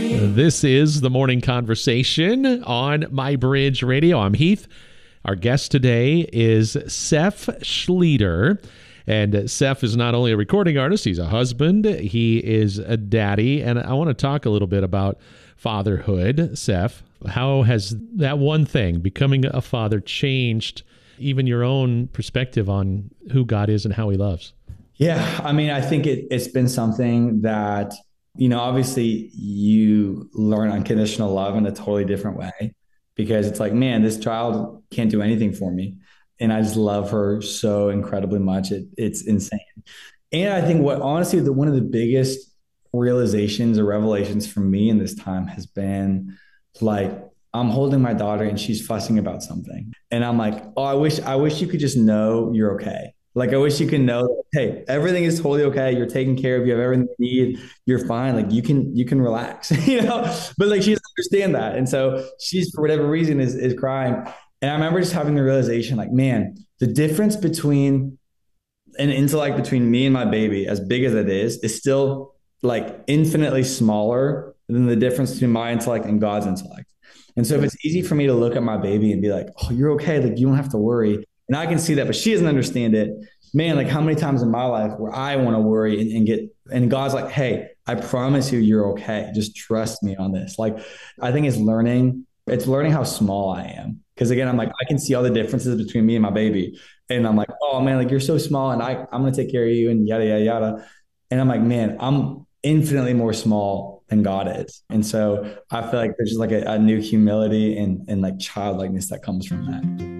This is the morning conversation on My Bridge Radio. I'm Heath. Our guest today is Seph Schlueter. And Seph is not only a recording artist, he's a husband, he is a daddy. And I want to talk a little bit about fatherhood. Seph, how has that one thing, becoming a father, changed even your own perspective on who God is and how he loves? Yeah, I mean, I think it's been something that, obviously you learn unconditional love in a totally different way because it's like, man, this child can't do anything for me. And I just love her so incredibly much. It's insane. And I think honestly, one of the biggest realizations or revelations for me in this time has been like, I'm holding my daughter and she's fussing about something. And I'm like, oh, I wish you could just know you're okay. Like, I wish you can know, hey, everything is totally okay. You're taken care of. You have everything you need. You're fine. Like you can relax, but like, she doesn't understand that. And so she's, for whatever reason, is crying. And I remember just having the realization, like, man, the difference between an intellect between me and my baby, as big as it is still like infinitely smaller than the difference between my intellect and God's intellect. And so if it's easy for me to look at my baby and be like, oh, you're okay. Like, you don't have to worry. And I can see that, but she doesn't understand it. Man, like, how many times in my life where I want to worry and God's like, hey, I promise you're okay. Just trust me on this. Like, I think it's learning how small I am. Cause again, I'm like, I can see all the differences between me and my baby. And I'm like, oh man, like, you're so small and I'm going to take care of you and yada, yada, yada. And I'm like, man, I'm infinitely more small than God is. And so I feel like there's just like a new humility and like childlikeness that comes from that.